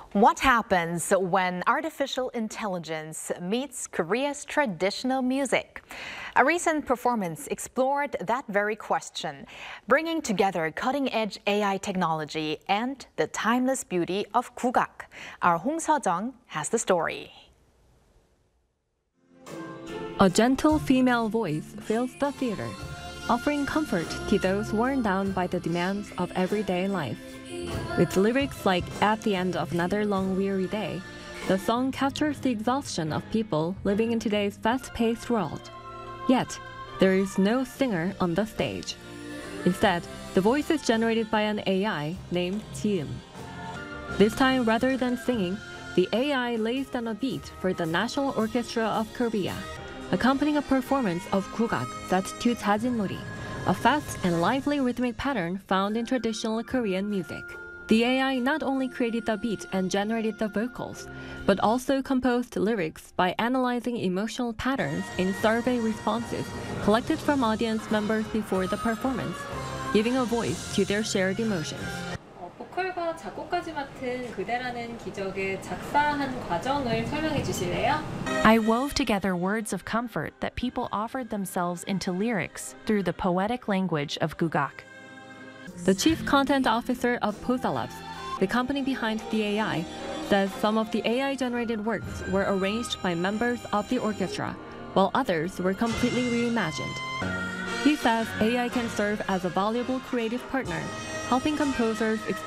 What happens when artificial intelligence meets Korea's traditional music? A recent performance explored that very question, bringing together cutting-edge AI technology and the timeless beauty of Kugak. Our Hong Seo-jung has the story. A gentle female voice fills the theater, offering comfort to those worn down by the demands of everyday life. With lyrics like "At the end of another long weary day," the song captures the exhaustion of people living in today's fast-paced world. Yet, there is no singer on the stage. Instead, the voice is generated by an AI named Jium. This time, rather than singing, the AI lays down a beat for the National Orchestra of Korea, accompanying a performance of Kugak set to Jajinmuri, a fast and lively rhythmic pattern found in traditional Korean music. The AI not only created the beat and generated the vocals, but also composed lyrics by analyzing emotional patterns in survey responses collected from audience members before the performance, giving a voice to their shared emotions. 보컬과 작곡까지 맡은 그대라는 기적의 작사한 과정을 설명해 주실래요? I wove together words of comfort that people offered themselves into lyrics through the poetic language of Kugak. The chief content officer of Posalabs, the company behind the AI, says some of the AI-generated works were arranged by members of the orchestra, while others were completely reimagined. He says AI can serve as a valuable creative partner, helping composers